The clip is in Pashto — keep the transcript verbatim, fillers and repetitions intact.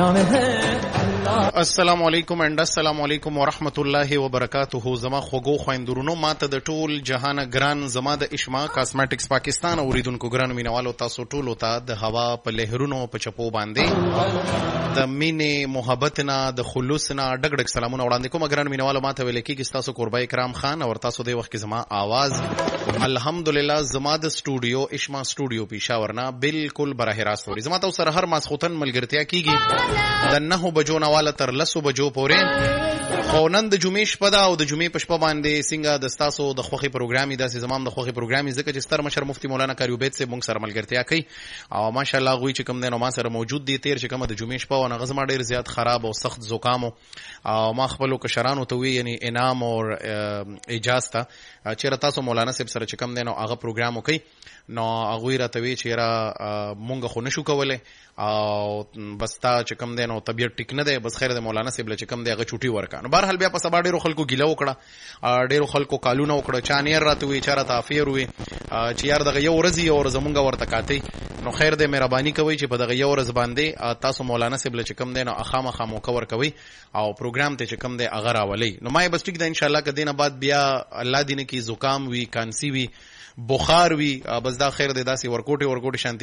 السلام علیکم اند السلام علیکم ورحمت الله وبرکاته. زما خوګو خويندرونو ماته د ټول جهان ګران زما د اشما کاسمیټکس پاکستان اوریدونکو ګران مینوالو تاسو ټول ته د هوا په لهرونو په چپو باندې د مینې محبت نه د خلوص نه ډګ ډګ سلامونه وړاندې کوم. ګران مینوالو ماته ویل کېږي تاسو قربای کرام خان او تاسو د وخت زما आवाज الحمدلله زما د سټوډیو اشما سټوډیو پېښورنا بالکل براه راست وري زما تاسو سره هر ماسختن ملګرتیا کیږي د نه بجو نواله تر لسو بجو پورې. خو نن د جمعې شپه ده او د جمعې په شپه باندې څنګه د ستاسو د خوښې پروګرامي داسې زمام د خوښې پروګرامي ځکه چې ستر مشر مفتي مولانا کاریوبید صاحب موږ سره ملګرتیا کوي او ماشاءالله غوي چې کوم دی نو ما سره موجود دي. تیر چې کومه د جمعې شپه ونه غزما ډیر زیات خراب او سخت زکام او ما خپل کشرانو ته وی یعنی انعام او اجازه ته چې تاسو مولانا صاحب سره چې کوم دی نو هغه پروګرام وکي نو هغه راته وی چې را مونږ خو نشو کولای او بس تا چې کوم دی نو طبيعت ټیک نه دی بس خیر د مولانا صاحب له چې کوم دی هغه چوټي ورکا. نو بهرحال بیا په سبا ډیرو خلکو ګیله وکړه ډیرو خلکو کالونه وکړه چانیر راته وی چاره تافیر وی چې یار دغه یو ورځ یو ورځ مونږ ورته کاته. نو خیر دې مهرباني کوي چې په دغه یو ورځ باندې تاسو مولانا صاحب له چې کوم دی نو اخامه خامو کور کوي او پروګرام ته چې کوم دی هغه راولي. نو ما بس ټیک ده ان شاء الله کدی نه بعد بیا الله دې نه کی زکام وی کانسی وی بخار وی بس دا خیر دې داسي ورکوټي ورکوټي شانتي